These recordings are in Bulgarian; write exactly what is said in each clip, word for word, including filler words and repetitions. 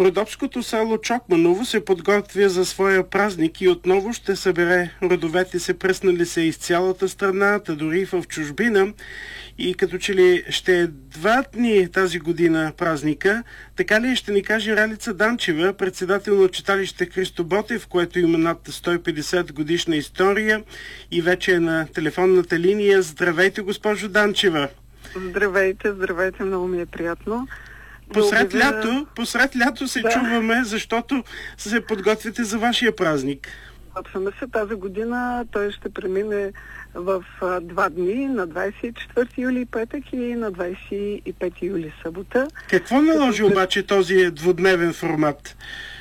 Родопското село Чокманово се подготвя за своя празник и отново ще събере родовете се, пръснали се из цялата страна, та дори в чужбина. И като че ли ще е два дни тази година празника, така ли ще ни каже Ралица Данчева, председател на читалище Христо Ботев, което има над сто и петдесет годишна история и вече е на телефонната линия. Здравейте, госпожо Данчева! Здравейте, здравейте, много ми е приятно. Посред Благодаря... лято, посред лято се да. чуваме, защото се подготвяте за вашия празник. Подготвяме се тази година. Той ще премине в а, два дни, на двадесет и четвърти юли петък и на двадесет и пети юли събота. Какво наложи Като... обаче този двудневен формат?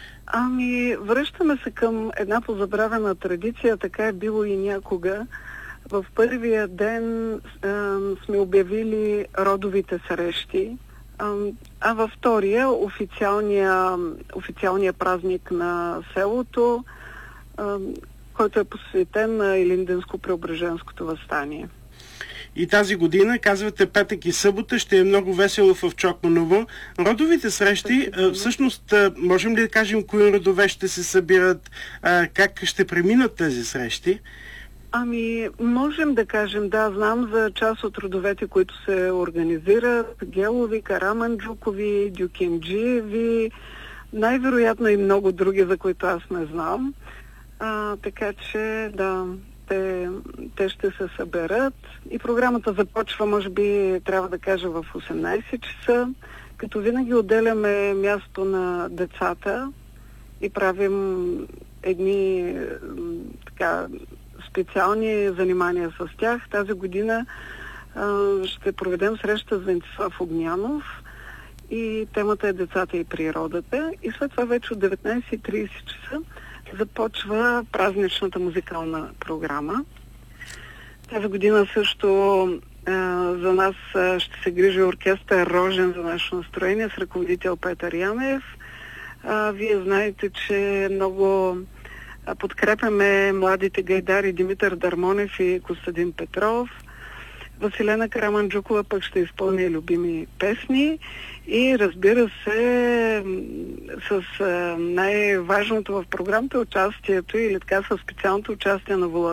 Ами, връщаме се към една позабравена традиция, така е било и някога. В първия ден а, сме обявили родовите срещи, а, а във втория официалния, официалния празник на селото, а, който е посветен на Илинденско-Преображенското въстание. И тази година, казвате, петък и събота ще е много весело в Чокманово. Родовите срещи, а, всъщност, а, можем ли да кажем кои родове ще се събират, а, как ще преминат тези срещи? Ами, можем да кажем, да, знам за част от родовете, които се организират. Гелови, Караманджукови, Дюкенджиеви, най-вероятно и много други, за които аз не знам. А, така че, да, те, те ще се съберат. И програмата започва, може би, трябва да кажа, в осемнадесет часа, като винаги отделяме място на децата и правим едни така специални занимания с тях. Тази година а, ще проведем среща с Венцислав Огнянов и темата е децата и природата. И след това вече от деветнадесет и тридесет часа започва празничната музикална програма. Тази година също а, за нас а, ще се грижи оркестър Рожен за нашето настроение с ръководител Петър Янев. А, вие знаете, че много подкрепяме младите гайдари Димитър Дармонев и Костадин Петров. Василена Караманджукова пък ще изпълни любими песни и разбира се с най-важното в програмата участието или така със специалното участие на